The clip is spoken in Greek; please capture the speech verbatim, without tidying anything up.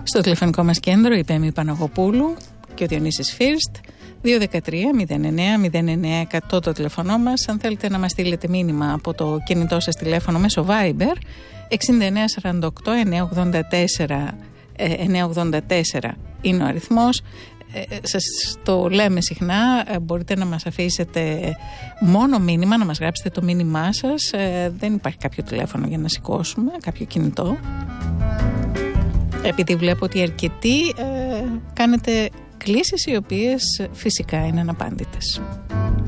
Στο τηλεφωνικό μας κέντρο η Πέμη Παναγοπούλου και ο Διονύσης Φίρστ. δύο ένα τρία μηδέν εννέα μηδέν εννέα εκατό το τηλεφωνό μας. Αν θέλετε να μας στείλετε μήνυμα από το κινητό σας τηλέφωνο μέσω Viber, εξήντα εννέα σαράντα οκτώ εννιακόσια ογδόντα τέσσερα εννιακόσια ογδόντα τέσσερα είναι ο αριθμός. Ε, σας το λέμε συχνά, ε, μπορείτε να μας αφήσετε μόνο μήνυμα, να μας γράψετε το μήνυμά σας. Ε, δεν υπάρχει κάποιο τηλέφωνο για να σηκώσουμε, κάποιο κινητό. Επειδή βλέπω ότι αρκετοί ε, κάνετε κλήσεις οι οποίες φυσικά είναι αναπάντητες.